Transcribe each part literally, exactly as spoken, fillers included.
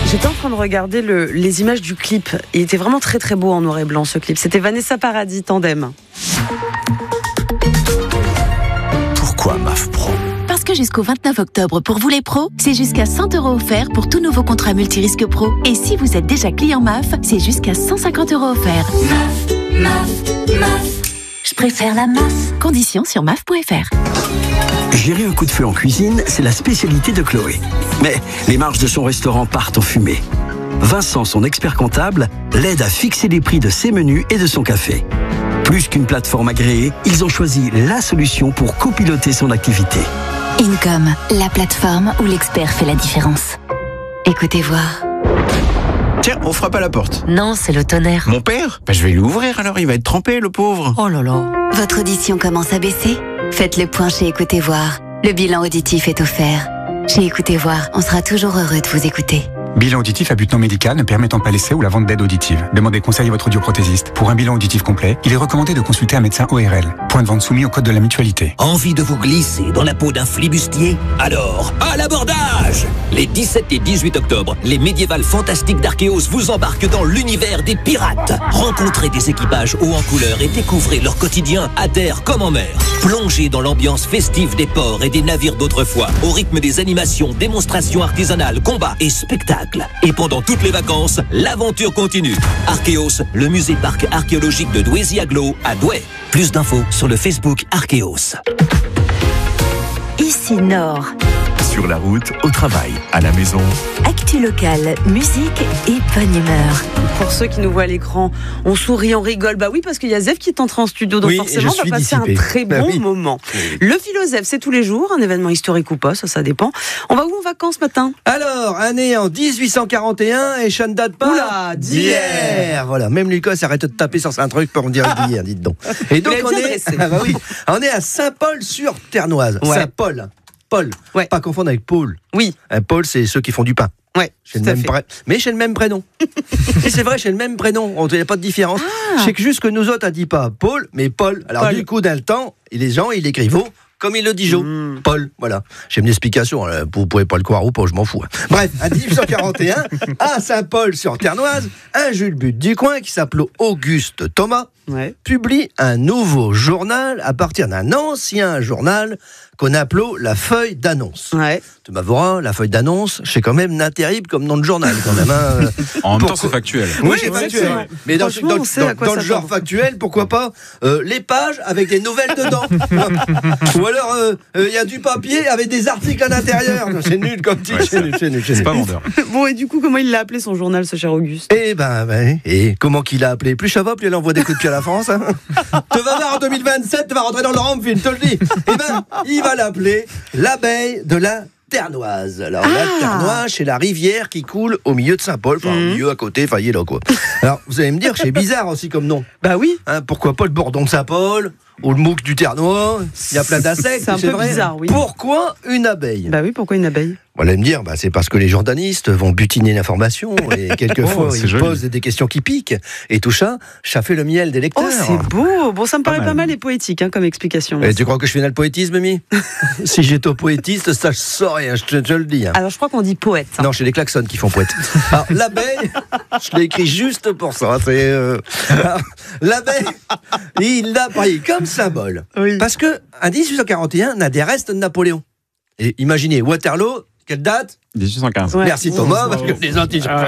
J'étais en train de regarder le, les images du clip. Il était vraiment très très beau en noir et blanc ce clip. C'était Vanessa Paradis, Tandem. Pourquoi M A F Pro ? Parce que jusqu'au vingt-neuf octobre, pour vous les pros, c'est jusqu'à cent euros offerts pour tout nouveau contrat multirisque pro. Et si vous êtes déjà client M A F, c'est jusqu'à cent cinquante euros offerts. M A F, M A F, M A F. Je préfère la M A F. Conditions sur M A F point F R. Gérer un coup de feu en cuisine, c'est la spécialité de Chloé. Mais les marges de son restaurant partent en fumée. Vincent, son expert comptable, l'aide à fixer les prix de ses menus et de son café. Plus qu'une plateforme agréée, ils ont choisi la solution pour copiloter son activité. Income, la plateforme où l'expert fait la différence. Écoutez voir. Tiens, on frappe à la porte. Non, c'est le tonnerre. Mon père ? Bah, je vais lui ouvrir alors, il va être trempé, le pauvre. Oh là là. Votre audition commence à baisser ? Faites le point chez Écoutez Voir. Le bilan auditif est offert. Chez Écoutez Voir, on sera toujours heureux de vous écouter. Bilan auditif à but non médical ne permettant pas l'essai ou la vente d'aide auditive. Demandez conseil à votre audioprothésiste. Pour un bilan auditif complet, il est recommandé de consulter un médecin O R L. Point de vente soumis au code de la mutualité. Envie de vous glisser dans la peau d'un flibustier ? Alors, à l'abordage ! Les dix-sept et dix-huit octobre, les médiévales fantastiques d'Archéos vous embarquent dans l'univers des pirates. Rencontrez des équipages hauts en couleur et découvrez leur quotidien à terre comme en mer. Plongez dans l'ambiance festive des ports et des navires d'autrefois, au rythme des animations, démonstrations artisanales, combats et spectacles. Et pendant toutes les vacances, l'aventure continue. Archéos, le musée parc archéologique de Douaisis-Aglo à Douai. Plus d'infos sur le Facebook Archéos. Ici Nord. Sur la route, au travail, à la maison. Actu locale, musique et bonne humeur. Pour ceux qui nous voient à l'écran, on sourit, on rigole. Bah oui, parce qu'il y a Zef qui est entré en studio, donc oui, forcément, on va passer dissipé. un très bon bah oui. moment. Oui. Le Philo Zef, c'est tous les jours, un événement historique ou pas, ça, ça dépend. On va où en vacances ce matin ? Alors, année en dix-huit cent quarante et un, et ça ne date pas Oula, d'hier. Voilà, même Lucas s'arrête de taper sur un truc pour dire d'hier, dites donc. Et donc, on est, ah bah oui, on est à Saint-Paul-sur-Ternoise. Ouais. Saint-Paul. Paul, ouais. Pas confondre avec Paul. Oui. Un Paul, c'est ceux qui font du pain. Ouais, j'ai le même pré... Mais j'ai le même prénom. Et c'est vrai, j'ai le même prénom. Il n'y a pas de différence. Ah. C'est que juste que nous autres, on ne dit pas Paul, mais Paul. Alors Paul. Du coup, dans le temps, les gens, ils l'écrivent comme il le dit Joe. Mmh. Paul, voilà. J'ai une explication. Vous ne pouvez pas le croire ou pas, je m'en fous. Bref, en dix-huit cent quarante et un, à Saint-Paul-sur-Ternoise, un Jules But du coin qui s'appelait Auguste Thomas ouais. publie un nouveau journal à partir d'un ancien journal qu'on appelait la feuille d'annonce. Ouais. Tu m'avoueras, la feuille d'annonce, c'est quand même un terrible comme nom de journal, quand même. Hein. En même temps, c'est factuel. Oui, oui c'est factuel. Ouais. Mais dans, dans, dans, dans le genre factuel, pourquoi pas euh, les pages avec des nouvelles dedans. Ou alors, il euh, euh, y a du papier avec des articles à l'intérieur. C'est nul comme titre. Ouais, c'est nul, c'est nul, c'est nul. C'est pas vendeur. Bon, et du coup, comment il l'a appelé son journal, ce cher Auguste ? Eh ben, ben, et comment qu'il l'a appelé ? Plus ça va, plus elle envoie des coups de pied à la France. Hein. Tu vas voir en deux mille vingt-sept, tu vas rentrer dans le Rampfilm, te le dis. Eh ben, il va l'appeler l'abeille de la Ternoise. Alors, ah. la Ternoise, c'est la rivière qui coule au milieu de Saint-Paul, enfin, mmh. au milieu, à côté, enfin, il est là, quoi. Alors, vous allez me dire, c'est bizarre aussi comme nom. Bah oui. Hein, pourquoi pas le Bordon de Saint-Paul ou le Mouc du Ternois ? Il y a plein d'insectes. C'est un peu vrai. Bizarre, oui. Pourquoi une abeille ? Bah oui, pourquoi une abeille ? Vous allez me dire, bah, c'est parce que les journalistes vont butiner l'information et quelquefois, oh, ils joli. posent des questions qui piquent. Et tout ça, ça fait le miel des lecteurs. Oh, c'est beau. Bon, ça me paraît pas mal, pas mal et poétique hein, comme explication. Et tu crois que je fais dans le poétisme, Mi ? Si j'étais au poétiste, ça, je saurais, je te, je le dis. Hein. Alors, je crois qu'on dit poète. Hein. Non, c'est les klaxons qui font poète. Alors, l'abeille, je l'ai écrit juste pour ça. C'est, euh... Alors, l'abeille, il l'a pris comme symbole. Oui. Parce que, en dix-huit cent quarante et un, on a des restes de Napoléon. Et imaginez, Waterloo, quelle date ? dix-huit cent quinze. Ouais. Merci Thomas, oh, parce que les antilles. Ah,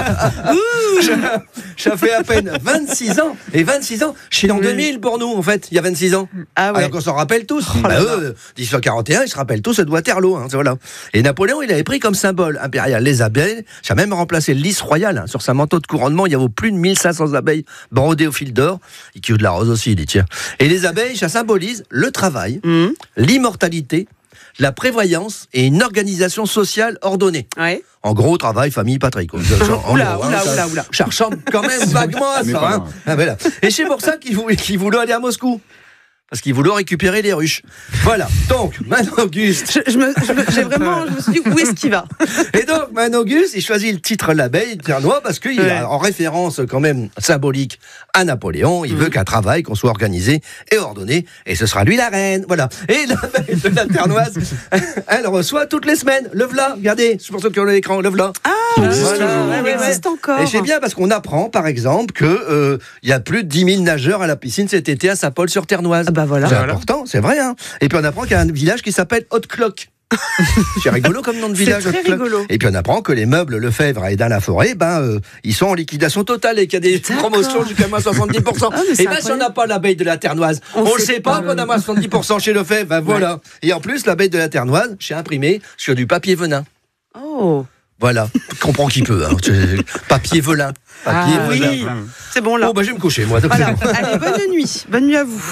voilà. Ça fait à peine vingt-six ans. Et vingt-six ans, c'est en oui. deux mille pour nous, en fait, il y a vingt-six ans. Ah ouais. Alors qu'on s'en rappelle tous. Oh bah, eux, dix-huit cent quarante et un, ils se rappellent tous de Waterloo. Hein, voilà. Et Napoléon, il avait pris comme symbole impérial les abeilles. Ça a même remplacé le lys royal. Hein. Sur sa manteau de couronnement, il y avait plus de mille cinq cents abeilles brodées au fil d'or. Il y a de la rose aussi, il dit tiens. Et les abeilles, ça symbolise le travail, mmh. l'immortalité, la prévoyance et une organisation sociale ordonnée. Ouais. En gros, travail, famille, patrie. Quoi. Oula, oula, oula, oula. Ça ressemble quand même vaguement à ça. Hein. Ah, ben et c'est pour ça qu'il voulait, qu'il voulait aller à Moscou. Parce qu'il voulait récupérer les ruches. Voilà. Donc, Man Auguste. Je, je me, je me, j'ai vraiment, je me suis dit, où est-ce qu'il va ? Et donc, Man Auguste, il choisit le titre L'abeille ternois parce qu'il ouais. a en référence quand même symbolique à Napoléon. Il mmh. veut qu'un travail, qu'on soit organisé et ordonné. Et ce sera lui la reine. Voilà. Et l'abeille de la Ternoise, elle reçoit toutes les semaines. Le v'là. Regardez, c'est pour ceux qui ont l'écran. Le v'là. Ah, Voilà, ouais, ouais, ouais. existe encore. Et c'est bien parce qu'on apprend, par exemple, qu'il euh, y a plus de dix mille nageurs à la piscine cet été à Saint-Paul-sur-Ternoise. Ah bah voilà. C'est voilà. important, c'est vrai. Hein. Et puis on apprend qu'il y a un village qui s'appelle Haute-Cloque. C'est rigolo comme nom de village. C'est très rigolo. Et puis on apprend que les meubles Lefebvre à Édin-la-Forêt, ben, euh, ils sont en liquidation totale et qu'il y a des D'accord. promotions jusqu'à moins soixante-dix pour cent. Ah, et ben si on n'a pas l'abeille de la Ternoise, on ne sait pas, pas qu'on a moins soixante-dix pour cent chez Lefebvre, ben voilà. Ouais. Et en plus, l'abeille de la Ternoise, j'ai imprimé sur du papier venin. Oh. Voilà, comprends qui peut. Hein. Papier velin. Papier ah, velin. Oui, c'est bon là. Bon, ben je vais me coucher, moi. Voilà. Allez, bonne nuit. Bonne nuit à vous.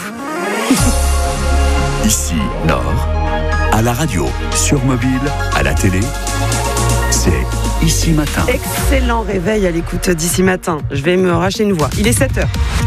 Ici, Nord. À la radio, sur mobile, à la télé, c'est Ici Matin. Excellent réveil à l'écoute d'Ici Matin. Je vais me racheter une voix. Il est sept heures.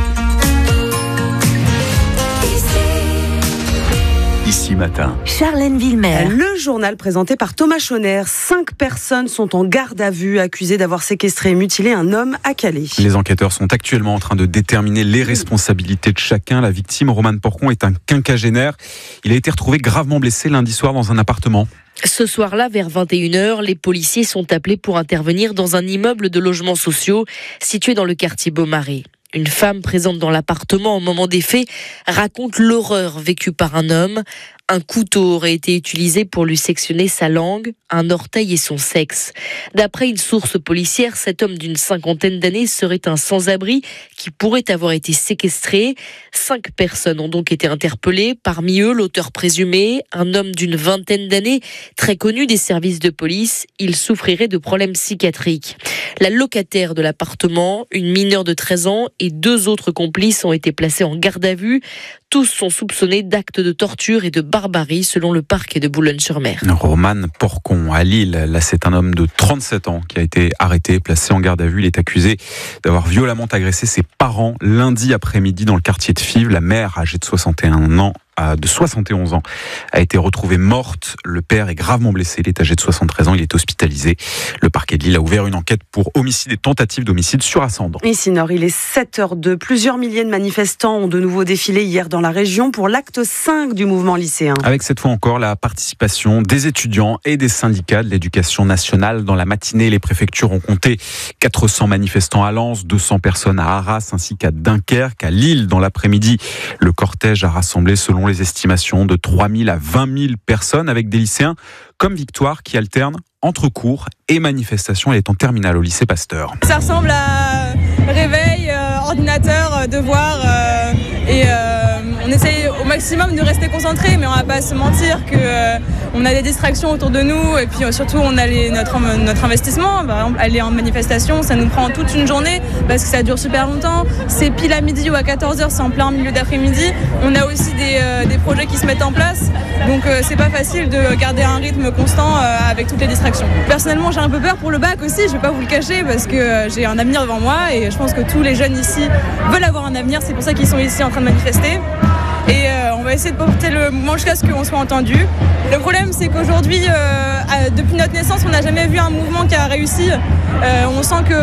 Ici Matin. Charlène Villemer. Le journal présenté par Thomas Chonner. Cinq personnes sont en garde à vue accusées d'avoir séquestré et mutilé un homme à Calais. Les enquêteurs sont actuellement en train de déterminer les responsabilités de chacun. La victime, Roman Porcon, est un quinquagénaire. Il a été retrouvé gravement blessé lundi soir dans un appartement. Ce soir-là, vers vingt et une heures, les policiers sont appelés pour intervenir dans un immeuble de logements sociaux situé dans le quartier Beaumarais. Une femme présente dans l'appartement au moment des faits raconte l'horreur vécue par un homme. Un couteau aurait été utilisé pour lui sectionner sa langue, un orteil et son sexe. D'après une source policière, cet homme d'une cinquantaine d'années serait un sans-abri qui pourrait avoir été séquestré. Cinq personnes ont donc été interpellées. Parmi eux, l'auteur présumé, un homme d'une vingtaine d'années, très connu des services de police. Il souffrirait de problèmes psychiatriques. La locataire de l'appartement, une mineure de treize ans et deux autres complices ont été placés en garde à vue. Tous sont soupçonnés d'actes de torture et de barbarie selon le parquet de Boulogne-sur-Mer. Roman Porcon à Lille, là c'est un homme de trente-sept ans qui a été arrêté, placé en garde à vue. Il est accusé d'avoir violemment agressé ses parents lundi après-midi dans le quartier de Fives. La mère, âgée de soixante et un ans, de soixante et onze ans, a été retrouvée morte. Le père est gravement blessé. Il est âgé de soixante-treize ans. Il est hospitalisé. Le parquet de Lille a ouvert une enquête pour homicide et tentative d'homicide sur ascendant. Ici Nord, il est sept heures deux. Plusieurs milliers de manifestants ont de nouveau défilé hier dans la région pour l'acte cinq du mouvement lycéen. Avec cette fois encore la participation des étudiants et des syndicats de l'éducation nationale. Dans la matinée, les préfectures ont compté quatre cents manifestants à Lens, deux cents personnes à Arras ainsi qu'à Dunkerque. À Lille, dans l'après-midi, le cortège a rassemblé selon les estimations de trois mille à vingt mille personnes avec des lycéens comme Victoire qui alternent entre cours et manifestations. Elle est en terminale au lycée Pasteur. Ça ressemble à réveil, euh, ordinateur, euh, devoir euh, et euh, on essaye au maximum de rester concentré, mais on va pas se mentir que euh, on a des distractions autour de nous et puis euh, surtout on a les, notre, notre investissement. Par exemple, aller en manifestation, ça nous prend toute une journée parce que ça dure super longtemps. C'est pile à midi ou à quatorze heures, c'est en plein milieu d'après-midi. On a aussi des, euh, des projets qui se mettent en place, donc euh, c'est pas facile de garder un rythme constant euh, avec toutes les distractions. Personnellement, j'ai un peu peur pour le bac aussi, je vais pas vous le cacher parce que euh, j'ai un avenir devant moi et je pense que tous les jeunes ici veulent avoir un avenir, c'est pour ça qu'ils sont ici en train de manifester. Et euh, on va essayer de porter le mouvement jusqu'à ce qu'on soit entendu. Le problème, c'est qu'aujourd'hui, euh, depuis notre naissance, on n'a jamais vu un mouvement qui a réussi. Euh, on sent que